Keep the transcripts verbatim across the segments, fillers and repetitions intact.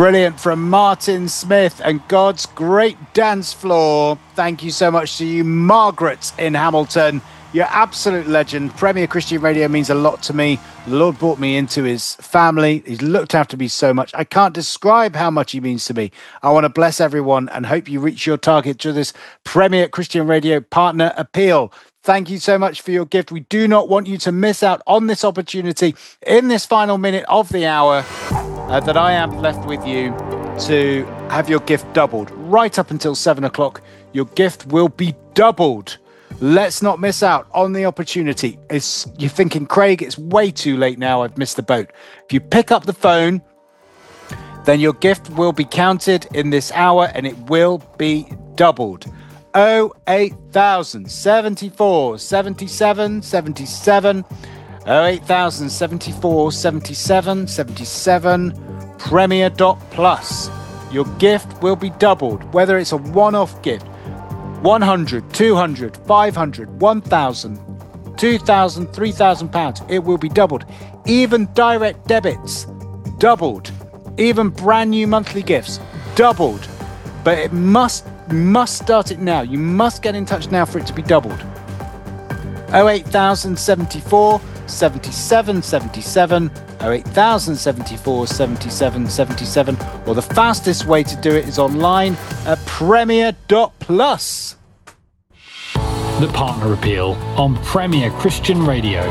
Brilliant from Martin Smith and God's Great Dance Floor. Thank you so much to you, Margaret in Hamilton. You're absolute legend. Premier Christian Radio means a lot to me. The Lord brought me into his family. He's looked after me so much. I can't describe how much he means to me. I want to bless everyone and hope you reach your target through this Premier Christian Radio partner appeal. Thank you so much for your gift. We do not want you to miss out on this opportunity in this final minute of the hour uh, that I am left with you to have your gift doubled. Right up until seven o'clock, your gift will be doubled. Let's not miss out on the opportunity. It's, you're thinking, Craig, it's way too late now. I've missed the boat. If you pick up the phone, then your gift will be counted in this hour and it will be doubled. oh eight thousand seventy-four seventy-seven seventy-seven oh eight thousand seventy-four seventy-seven seventy-seven Premier dot plus. Your gift will be doubled, whether it's a one-off gift, one hundred, two hundred, five hundred, one thousand, two thousand, three thousand pounds. It will be doubled. Even direct debits, doubled. Even brand new monthly gifts, doubled. But it must, must start it now. You must get in touch now for it to be doubled. oh eight thousand seventy-four seventy-seven seventy-seven oh eight thousand seventy-four seventy-seven seventy-seven, or the fastest way to do it is online at Premier dot plus. The Partner Appeal on Premier Christian Radio.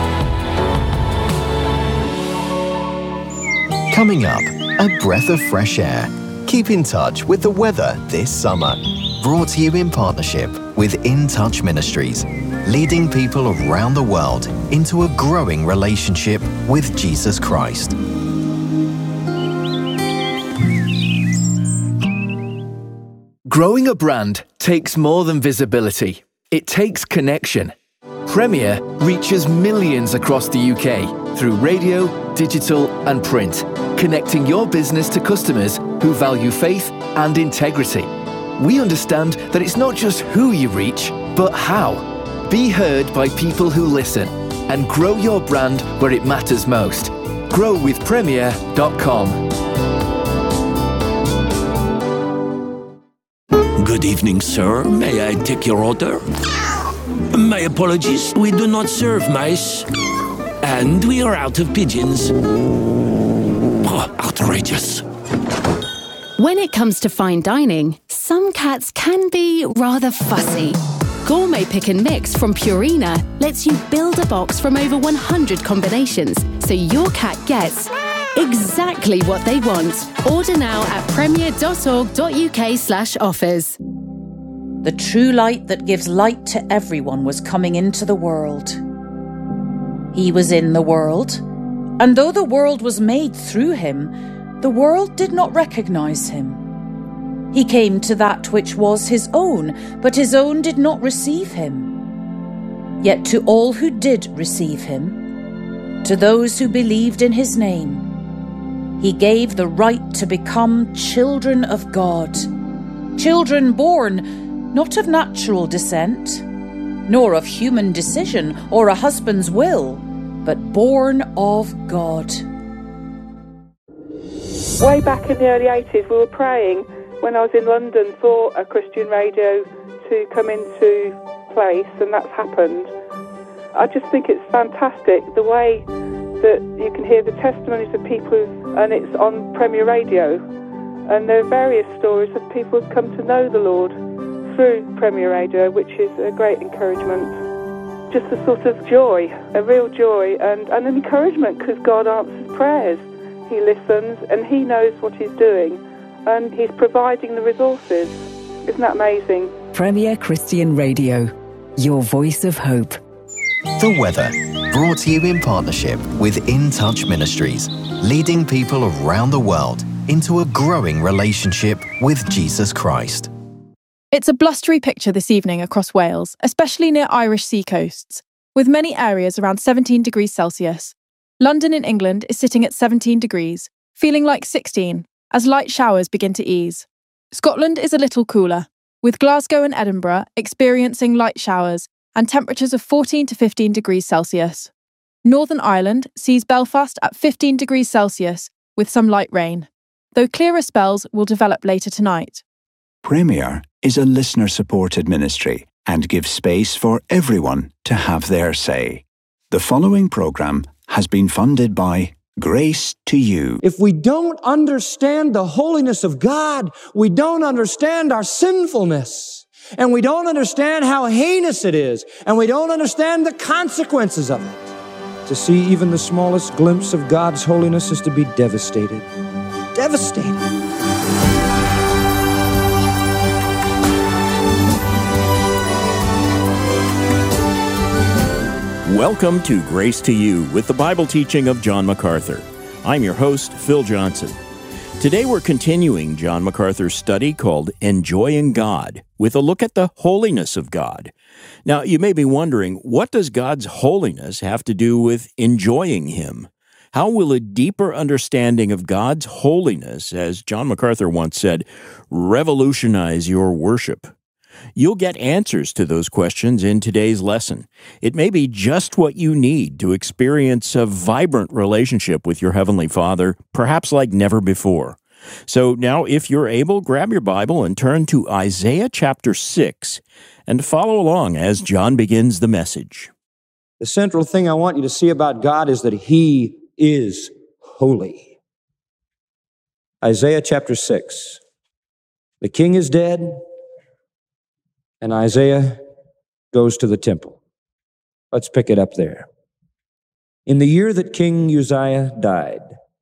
Coming up, a breath of fresh air. Keep in touch with the weather this summer. Brought to you in partnership with In Touch Ministries, leading people around the world into a growing relationship with Jesus Christ. Growing a brand takes more than visibility. It takes connection. Premier reaches millions across the U K through radio, digital and print, connecting your business to customers who value faith and integrity. We understand that it's not just who you reach, but how. Be heard by people who listen and grow your brand where it matters most. Grow with Premier dot com. Good evening, sir. May I take your order? My apologies, we do not serve mice. And we are out of pigeons. Oh, outrageous. When it comes to fine dining, some cats can be rather fussy. Gourmet Pick and Mix from Purina lets you build a box from over one hundred combinations, so your cat gets exactly what they want. Order now at premier dot org dot U K slash offers. The true light that gives light to everyone was coming into the world. He was in the world, and though the world was made through him, the world did not recognize him. He came to that which was his own, but his own did not receive him. Yet to all who did receive him, to those who believed in his name, he gave the right to become children of God. Children born not of natural descent, nor of human decision or a husband's will, but born of God. Way back in the early eighties, we were praying when I was in London for a Christian radio to come into place, and that's happened. I just think it's fantastic the way that you can hear the testimonies of people, and it's on Premier Radio, and there are various stories of people who've come to know the Lord through Premier Radio, which is a great encouragement. Just a sort of joy, a real joy, and, and an encouragement, because God answers prayers. He listens and he knows what he's doing, and he's providing the resources. Isn't that amazing? Premier Christian Radio, your voice of hope. The weather, brought to you in partnership with In Touch Ministries, leading people around the world into a growing relationship with Jesus Christ. It's a blustery picture this evening across Wales, especially near Irish sea coasts, with many areas around seventeen degrees Celsius. London in England is sitting at seventeen degrees, feeling like sixteen, as light showers begin to ease. Scotland is a little cooler, with Glasgow and Edinburgh experiencing light showers and temperatures of fourteen to fifteen degrees Celsius. Northern Ireland sees Belfast at fifteen degrees Celsius with some light rain. though clearer spells will develop later tonight. Premier is a listener-supported ministry and gives space for everyone to have their say. The following program has been funded by Grace to You. If we don't understand the holiness of God, we don't understand our sinfulness, and we don't understand how heinous it is, and we don't understand the consequences of it. To see even the smallest glimpse of God's holiness is to be devastated. Devastated. Welcome to Grace to You with the Bible teaching of John MacArthur. I'm your host, Phil Johnson. Today we're continuing John MacArthur's study called Enjoying God, with a look at the holiness of God. Now, you may be wondering, what does God's holiness have to do with enjoying Him? How will a deeper understanding of God's holiness, as John MacArthur once said, revolutionize your worship? You'll get answers to those questions in today's lesson. It may be just what you need to experience a vibrant relationship with your Heavenly Father, perhaps like never before. So now, if you're able, grab your Bible and turn to Isaiah chapter six and follow along as John begins the message. The central thing I want you to see about God is that He is holy. Isaiah chapter six. The king is dead, and Isaiah goes to the temple. Let's pick it up there. In the year that King Uzziah died,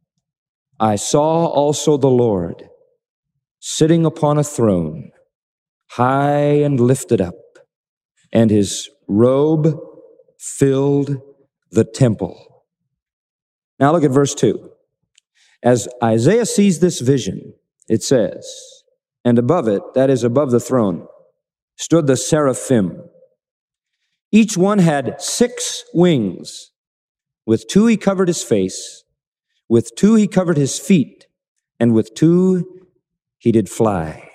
I saw also the Lord sitting upon a throne, high and lifted up, and His robe filled the temple. Now look at verse two. As Isaiah sees this vision, it says, and above it, that is above the throne, stood the seraphim. Each one had six wings. With two he covered his face, with two he covered his feet, and with two he did fly.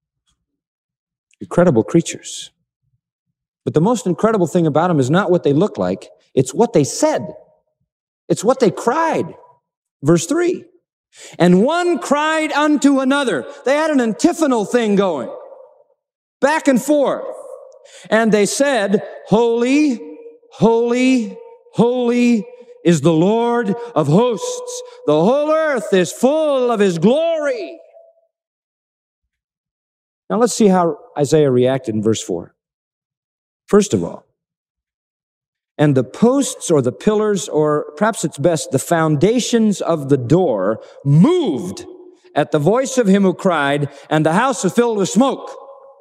Incredible creatures. But the most incredible thing about them is not what they look like, it's what they said. It's what they cried. Verse three. And one cried unto another. They had an antiphonal thing going. Back and forth. And they said, Holy, holy, holy is the Lord of hosts. The whole earth is full of His glory. Now let's see how Isaiah reacted in verse four. First of all, and the posts or the pillars, or perhaps it's best, the foundations of the door moved at the voice of him who cried, and the house was filled with smoke.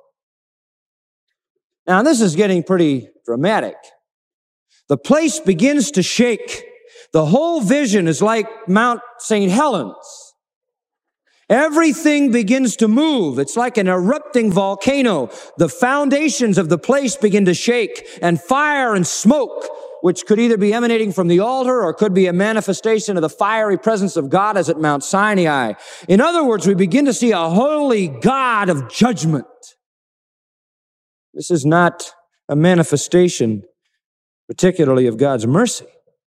Now, this is getting pretty dramatic. The place begins to shake. The whole vision is like Mount Saint Helens. Everything begins to move. It's like an erupting volcano. The foundations of the place begin to shake, and fire and smoke, which could either be emanating from the altar or could be a manifestation of the fiery presence of God as at Mount Sinai. In other words, we begin to see a holy God of judgment. This is not a manifestation, particularly of God's mercy,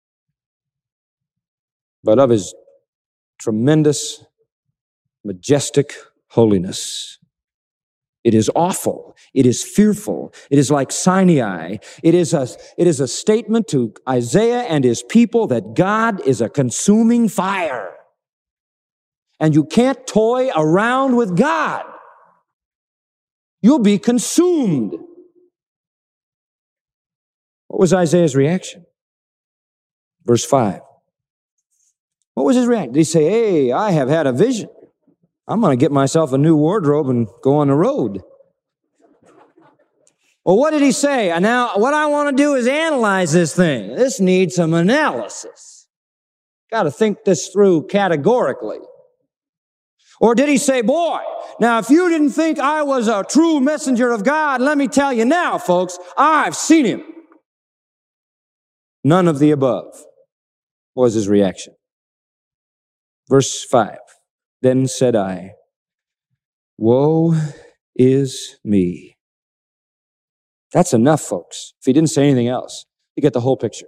but of His tremendous, majestic holiness. It is awful. It is fearful. It is like Sinai. It is a, it is a statement to Isaiah and his people that God is a consuming fire. And you can't toy around with God. You'll be consumed. What was Isaiah's reaction? Verse five. What was his reaction? Did he say, hey, I have had a vision. I'm going to get myself a new wardrobe and go on the road? Well, what did he say? Now, what I want to do is analyze this thing. This needs some analysis. Got to think this through categorically. Or did he say, boy, now if you didn't think I was a true messenger of God, let me tell you now, folks, I've seen Him. None of the above was his reaction. Verse five, then said I, woe is me. That's enough, folks. If he didn't say anything else, you get the whole picture.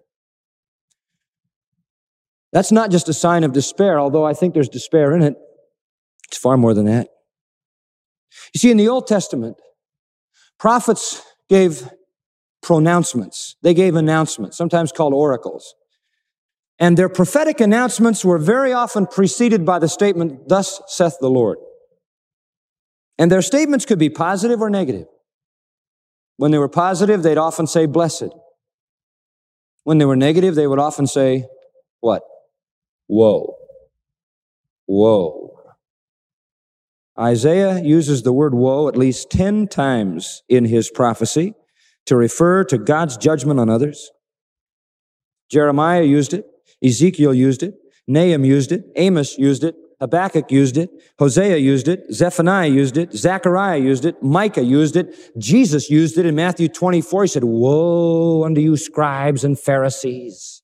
That's not just a sign of despair, although I think there's despair in it. It's far more than that. You see, in the Old Testament, prophets gave pronouncements. They gave announcements, sometimes called oracles. And their prophetic announcements were very often preceded by the statement, "Thus saith the Lord." And their statements could be positive or negative. When they were positive, they'd often say, "Blessed." When they were negative, they would often say, what? Woe. Woe. Isaiah uses the word woe at least ten times in his prophecy to refer to God's judgment on others. Jeremiah used it. Ezekiel used it. Nahum used it. Amos used it. Habakkuk used it. Hosea used it. Zephaniah used it. Zechariah used it. Micah used it. Jesus used it in Matthew twenty-four. He said, "Woe unto you, scribes and Pharisees."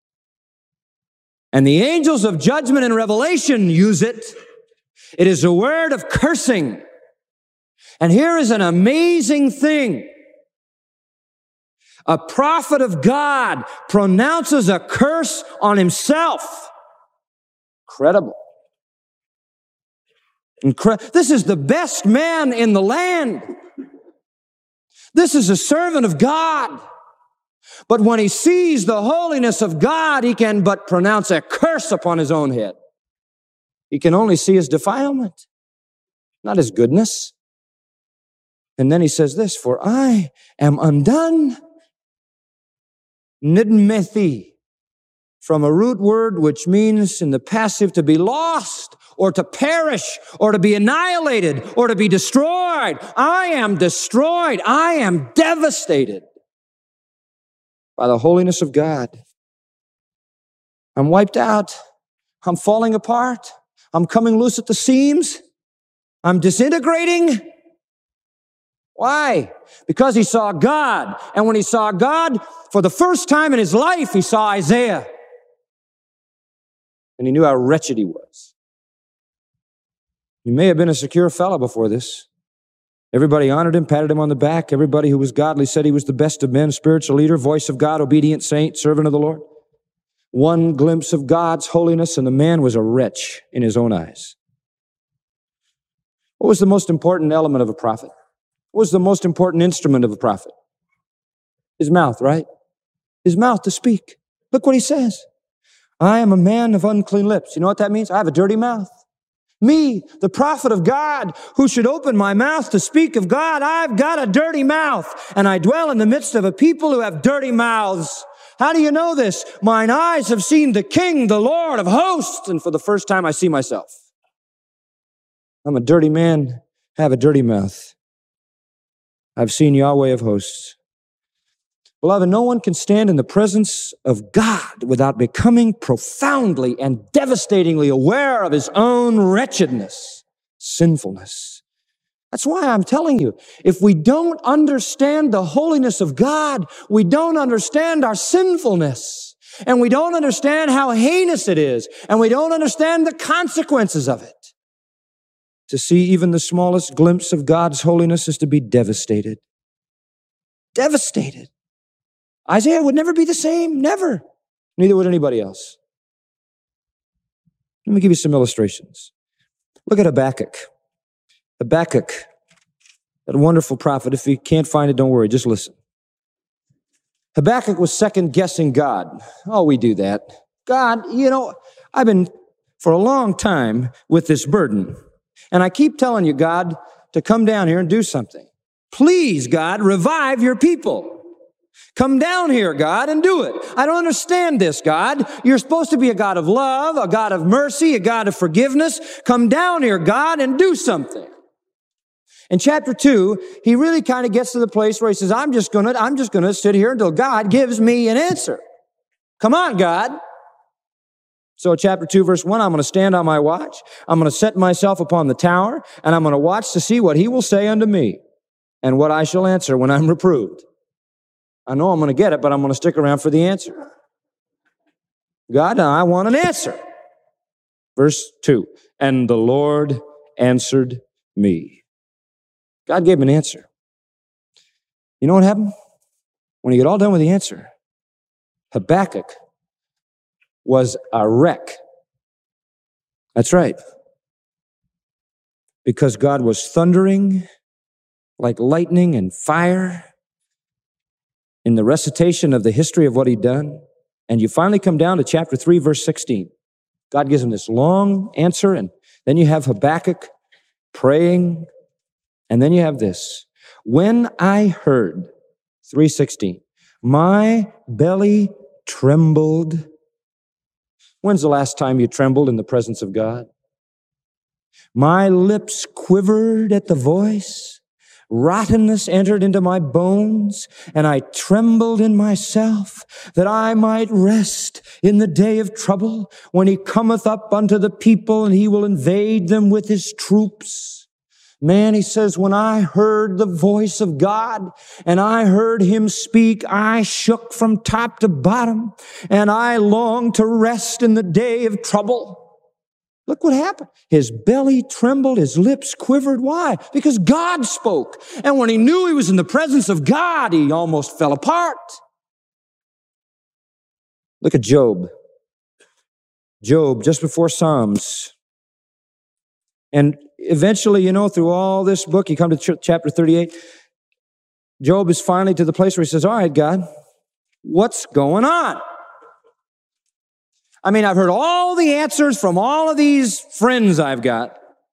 And the angels of judgment and Revelation use it. It is a word of cursing. And here is an amazing thing. A prophet of God pronounces a curse on himself. Incredible. Incre- this is the best man in the land. This is a servant of God. But when he sees the holiness of God, he can but pronounce a curse upon his own head. He can only see his defilement, not his goodness. And then he says this, "For I am undone." Nidmethi, from a root word which means in the passive to be lost, or to perish, or to be annihilated, or to be destroyed. I am destroyed. I am devastated by the holiness of God. I'm wiped out. I'm falling apart. I'm coming loose at the seams. I'm disintegrating. Why? Because he saw God. And when he saw God, for the first time in his life, he saw Isaiah. And he knew how wretched he was. He may have been a secure fellow before this. Everybody honored him, patted him on the back. Everybody who was godly said he was the best of men, spiritual leader, voice of God, obedient saint, servant of the Lord. One glimpse of God's holiness, and the man was a wretch in his own eyes. What was the most important element of a prophet? What was the most important instrument of a prophet? His mouth, right? His mouth to speak. Look what he says. I am a man of unclean lips. You know what that means? I have a dirty mouth. Me, the prophet of God, who should open my mouth to speak of God, I've got a dirty mouth, and I dwell in the midst of a people who have dirty mouths. How do you know this? Mine eyes have seen the King, the Lord of hosts, and for the first time I see myself. I'm a dirty man, have a dirty mouth. I've seen Yahweh of hosts. Beloved, no one can stand in the presence of God without becoming profoundly and devastatingly aware of his own wretchedness, sinfulness. That's why I'm telling you, if we don't understand the holiness of God, we don't understand our sinfulness, and we don't understand how heinous it is, and we don't understand the consequences of it. To see even the smallest glimpse of God's holiness is to be devastated. Devastated. Isaiah would never be the same, never. Neither would anybody else. Let me give you some illustrations. Look at Habakkuk. Habakkuk, that wonderful prophet. If you can't find it, don't worry, just listen. Habakkuk was second-guessing God. Oh, we do that. God, you know, I've been for a long time with this burden, and I keep telling you, God, to come down here and do something. Please, God, revive your people. Come down here, God, and do it. I don't understand this, God. You're supposed to be a God of love, a God of mercy, a God of forgiveness. Come down here, God, and do something. In chapter two, he really kind of gets to the place where he says, I'm just gonna, I'm just gonna sit here until God gives me an answer. Come on, God. So chapter two, verse one, I'm going to stand on my watch. I'm going to set myself upon the tower, and I'm going to watch to see what he will say unto me and what I shall answer when I'm reproved. I know I'm going to get it, but I'm going to stick around for the answer. God, I want an answer. Verse two, and the Lord answered me. God gave him an answer. You know what happened? When he got all done with the answer, Habakkuk was a wreck. That's right. because God was thundering like lightning and fire in the recitation of the history of what he'd done. And you finally come down to chapter three, verse sixteen. God gives him this long answer, and then you have Habakkuk praying, and then you have this. When I heard, three sixteen, my belly trembled. When's the last time you trembled in the presence of God? My lips quivered at the voice. Rottenness entered into my bones, and I trembled in myself, that I might rest in the day of trouble, when he cometh up unto the people, and he will invade them with his troops. Man, he says, when I heard the voice of God, and I heard him speak, I shook from top to bottom, and I longed to rest in the day of trouble. Look what happened. His belly trembled, his lips quivered. Why? Because God spoke. And when he knew he was in the presence of God, he almost fell apart. Look at Job. Job, just before Psalms. And eventually, you know, through all this book, you come to ch- chapter thirty-eight. Job is finally to the place where he says, all right, God, what's going on? I mean, I've heard all the answers from all of these friends I've got,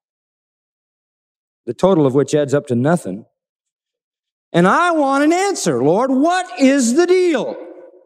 the total of which adds up to nothing. And I want an answer, Lord. What is the deal?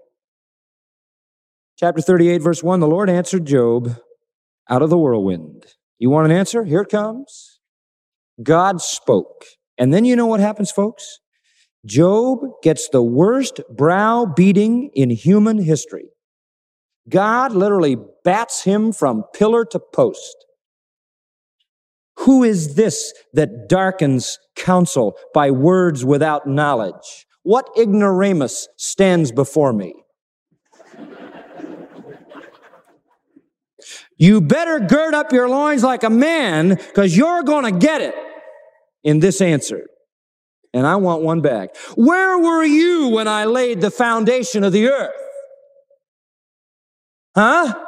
Chapter thirty-eight, verse one, the Lord answered Job out of the whirlwind. You want an answer? Here it comes. God spoke. And then you know what happens, folks? Job gets the worst browbeating in human history. God literally bats him from pillar to post. Who is this that darkens counsel by words without knowledge? What ignoramus stands before me? You better gird up your loins like a man, because you're going to get it in this answer. And I want one back. Where were you when I laid the foundation of the earth? Huh?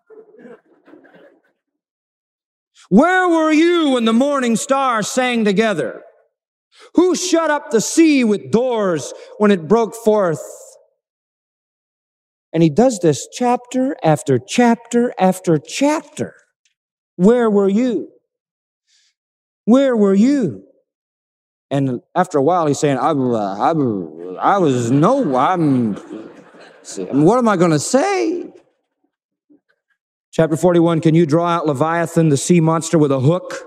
Where were you when the morning stars sang together? Who shut up the sea with doors when it broke forth? And he does this chapter after chapter after chapter. Where were you? Where were you? And after a while, he's saying, I, I, I was no, I'm, what am I going to say? Chapter forty-one, can you draw out Leviathan, the sea monster, with a hook?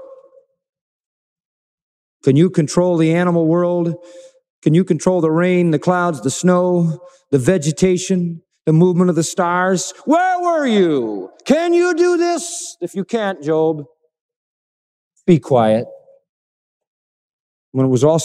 Can you control the animal world? Can you control the rain, the clouds, the snow, the vegetation, the movement of the stars? Where were you? Can you do this? If you can't, Job, be quiet. When it was all